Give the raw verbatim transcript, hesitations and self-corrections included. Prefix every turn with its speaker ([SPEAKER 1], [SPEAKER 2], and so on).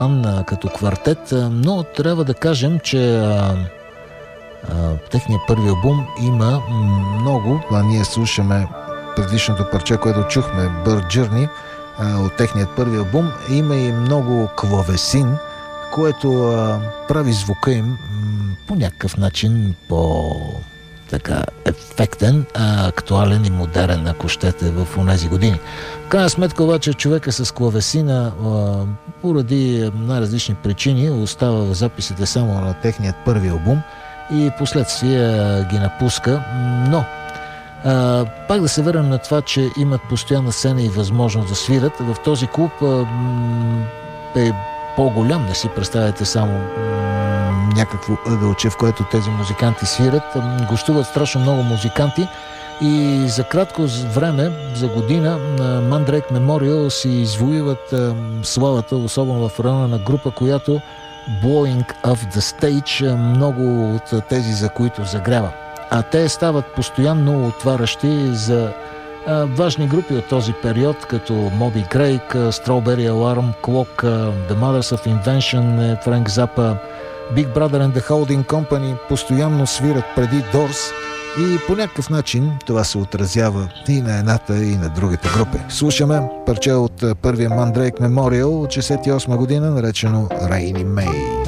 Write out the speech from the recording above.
[SPEAKER 1] Анна като квартет, но трябва да кажем, че а, а, техният първи албум има много. А ние слушаме предишното парче, което чухме, Bird Journey, а, от техният първи албум. Има и много клавесин, което а, прави звука им м, по някакъв начин по така ефектен, а, актуален и модерен, ако щете, в онези години. В крайна сметка обаче човека с клавесина а, поради най-различни причини остава в записите само на техният първи албум и последствие а, ги напуска, но а, пак да се върнем на това, че имат постоянна сцена и възможност да свират. В този клуб а, м, е по-голям, не си представяте само м, някакво ъгълче, в което тези музиканти свират. Гостуват страшно много музиканти и за кратко време, за година, Mandrake Memorial си извоюват славата, особено в района на група, която Blowing Off The Stage, много от тези, за които загрява. А те стават постоянно отварящи за а, важни групи от този период, като Moby Grape, Strawberry Alarm Clock, The Mothers of Invention, Frank Zappa, Big Brother and the Holding Company постоянно свират преди Doors и по някакъв начин това се отразява и на едната, и на другите групи. Слушаме парче от първия Mandrake Memorial от шейсет и осма година, наречено Rainy May.